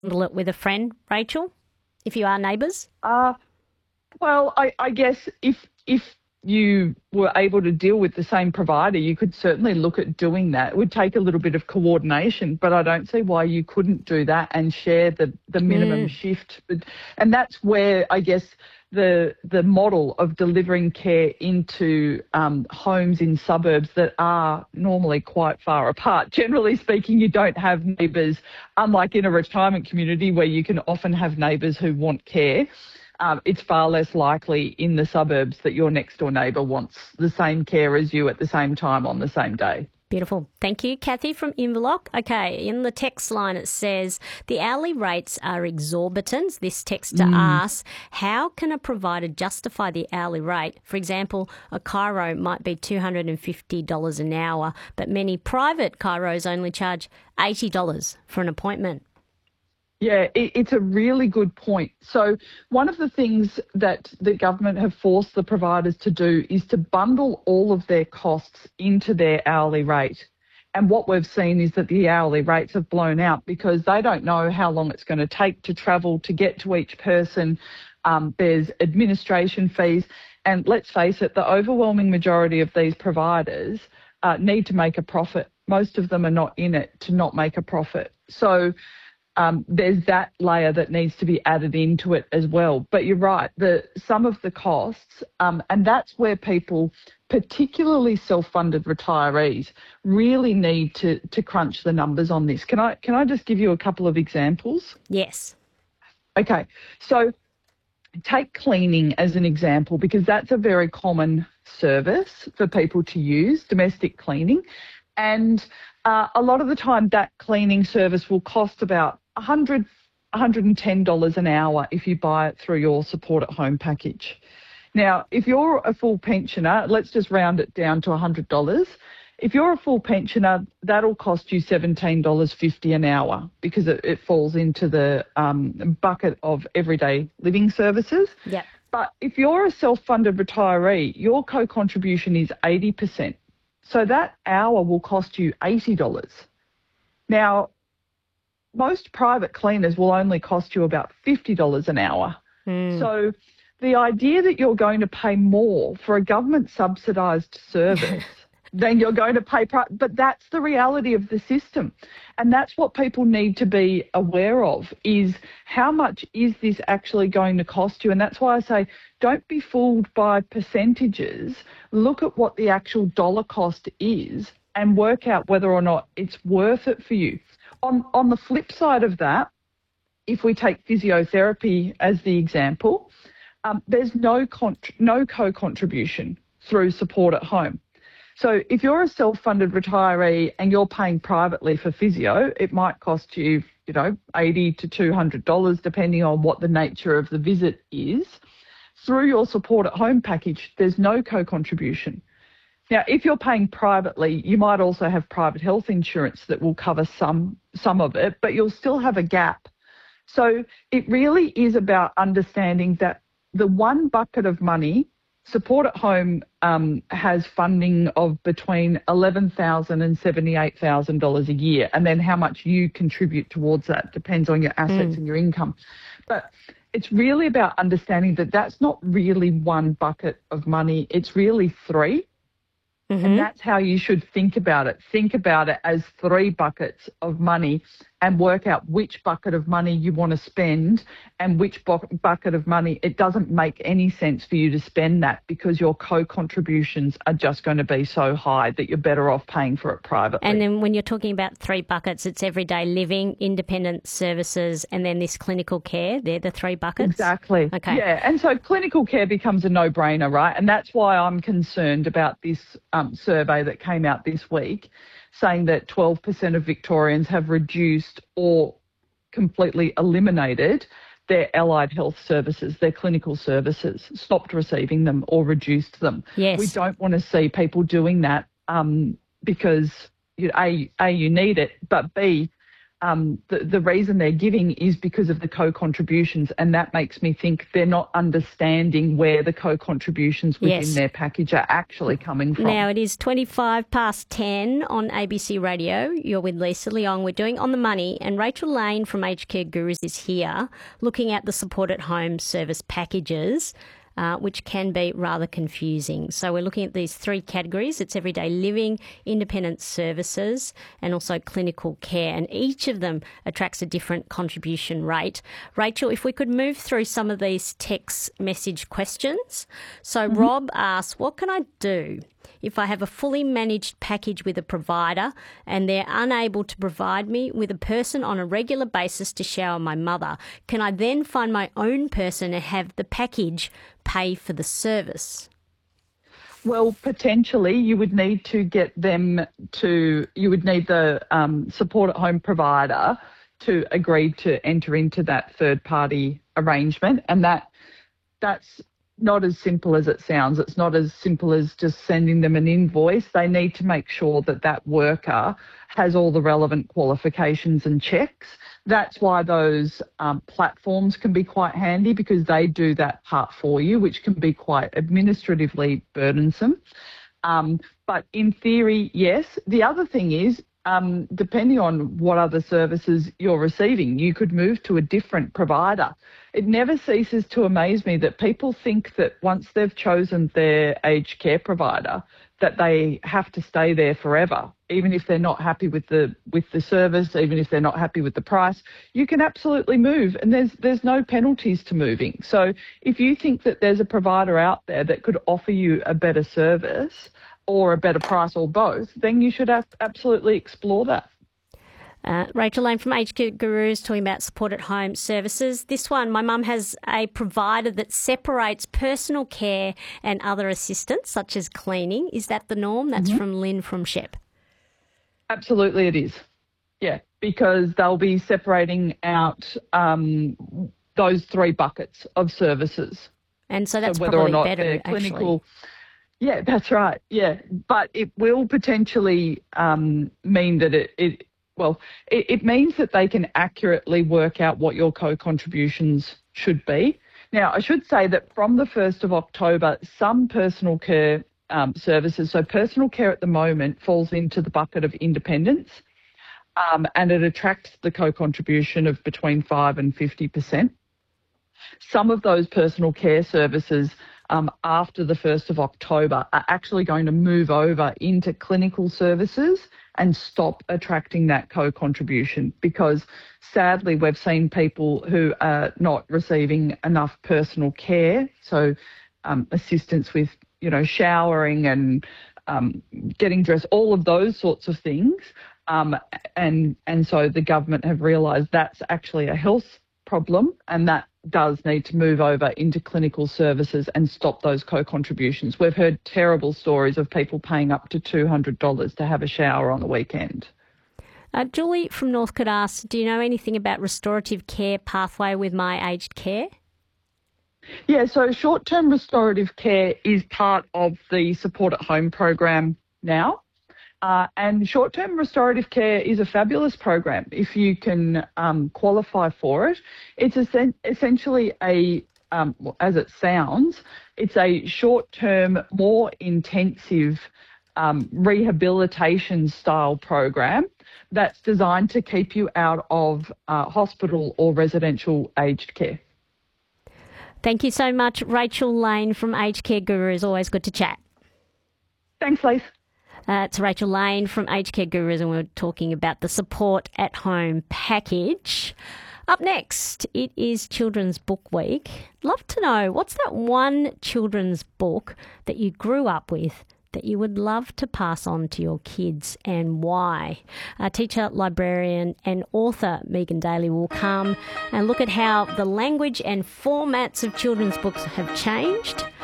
handle it with a friend, Rachel, if you are neighbours? Well, I guess if you were able to deal with the same provider, you could certainly look at doing that. It would take a little bit of coordination, but I don't see why you couldn't do that and share the minimum shift. And that's where I guess the model of delivering care into homes in suburbs that are normally quite far apart. Generally speaking, you don't have neighbours, unlike in a retirement community where you can often have neighbours who want care. It's far less likely in the suburbs that your next door neighbour wants the same care as you at the same time on the same day. Beautiful. Thank you, Kathy from Inverloch. Okay, in the text line it says, the hourly rates are exorbitant. This texter asks, how can a provider justify the hourly rate? For example, a chiro might be $250 an hour, but many private chiros only charge $80 for an appointment. Yeah, it's a really good point. So one of the things that the government have forced the providers to do is to bundle all of their costs into their hourly rate. And what we've seen is that the hourly rates have blown out because they don't know how long it's going to take to travel to get to each person. There's administration fees. And let's face it, the overwhelming majority of these providers need to make a profit. Most of them are not in it to not make a profit. So there's that layer that needs to be added into it as well. But you're right, some of the costs, and that's where people, particularly self-funded retirees, really need to crunch the numbers on this. Can I just give you a couple of examples? Yes. Okay, so take cleaning as an example because that's a very common service for people to use, domestic cleaning. And a lot of the time that cleaning service will cost about $110 an hour if you buy it through your support at home package. Now, if you're a full pensioner, let's just round it down to $100. If you're a full pensioner, that'll cost you $17.50 an hour because it falls into the bucket of everyday living services. Yep. But if you're a self-funded retiree, your co-contribution is 80%. So that hour will cost you $80. Now, most private cleaners will only cost you about $50 an hour. So the idea that you're going to pay more for a government subsidised service than you're going to pay, but that's the reality of the system. And that's what people need to be aware of is how much is this actually going to cost you? And that's why I say don't be fooled by percentages. Look at what the actual dollar cost is and work out whether or not it's worth it for you. On the flip side of that, if we take physiotherapy as the example, there's no co-contribution through support at home. So if you're a self-funded retiree and you're paying privately for physio, it might cost you, $80 to $200 depending on what the nature of the visit is. Through your support at home package, there's no co-contribution. Now, if you're paying privately, you might also have private health insurance that will cover some of it, but you'll still have a gap. So it really is about understanding that the one bucket of money, support at home has funding of between $11,000 and $78,000 a year, and then how much you contribute towards that depends on your assets and your income. But it's really about understanding that that's not really one bucket of money, it's really three. And that's how you should think about it. Think about it as three buckets of money and work out which bucket of money you want to spend and which bucket of money it doesn't make any sense for you to spend that because your co-contributions are just going to be so high that you're better off paying for it privately. And then when you're talking about three buckets, it's everyday living, independent services, and then this clinical care. They're the three buckets? Exactly. Okay. Yeah, and so clinical care becomes a no-brainer, right? And that's why I'm concerned about this survey that came out this week saying that 12% of Victorians have reduced or completely eliminated their allied health services, their clinical services, stopped receiving them or reduced them. Yes. We don't want to see people doing that because A, you need it, but B, the reason they're giving is because of the co-contributions, and that makes me think they're not understanding where the co-contributions within their package are actually coming from. Now, it is 10:25 on ABC Radio. You're with Lisa Leong. We're doing On the Money, and Rachel Lane from Aged Care Gurus is here looking at the support at home service packages, which can be rather confusing. So we're looking at these three categories. It's everyday living, independent services, and also clinical care. And each of them attracts a different contribution rate. Rachel, if we could move through some of these text message questions. So Rob asks, what can I do if I have a fully managed package with a provider and they're unable to provide me with a person on a regular basis to shower my mother? Can I then find my own person and have the package pay for the service? Well, potentially you would need to get them to, you would need the support at home provider to agree to enter into that third party arrangement, and that's not as simple as it sounds. It's not as simple as just sending them an invoice. They need to make sure that that worker has all the relevant qualifications and checks. That's why those platforms can be quite handy, because they do that part for you, which can be quite administratively burdensome. But in theory, yes. The other thing is, depending on what other services you're receiving, you could move to a different provider. It never ceases to amaze me that people think that once they've chosen their aged care provider, that they have to stay there forever, even if they're not happy with the service, even if they're not happy with the price. You can absolutely move, and there's no penalties to moving. So if you think that there's a provider out there that could offer you a better service or a better price or both, then you should absolutely explore that. Rachel Lane from Aged Care Gurus talking about support at home services. This one, my mum has a provider that separates personal care and other assistance, such as cleaning. Is that the norm? That's from Lynn from Shep. Absolutely it is. Yeah, because they'll be separating out those three buckets of services. And so that's whether probably or not better, they're clinical. actually. Yeah, that's right. Yeah, but it will potentially mean that it means that they can accurately work out what your co-contributions should be. Now, I should say that from the 1st of October, some personal care services, so personal care at the moment falls into the bucket of independence, and it attracts the co-contribution of between 5 and 50%. Some of those personal care services after the 1st of October are actually going to move over into clinical services and stop attracting that co-contribution, because sadly we've seen people who are not receiving enough personal care, so assistance with, showering and getting dressed, all of those sorts of things, and so the government have realised that's actually a health problem, and that does need to move over into clinical services and stop those co-contributions. We've heard terrible stories of people paying up to $200 to have a shower on the weekend. Julie from Northcote asks, do you know anything about restorative care pathway with My Aged Care? Yeah, so short-term restorative care is part of the support at home program now. And short-term restorative care is a fabulous program if you can qualify for it. It's essentially as it sounds, it's a short-term, more intensive rehabilitation style program that's designed to keep you out of hospital or residential aged care. Thank you so much, Rachel Lane from Aged Care Gurus. Always good to chat. Thanks, Lise. It's Rachel Lane from Aged Care Gurus, and we're talking about the support at home package. Up next, it is Children's Book Week. Love to know, what's that one children's book that you grew up with that you would love to pass on to your kids, and why? Teacher, librarian and author Megan Daly will come and look at how the language and formats of children's books have changed,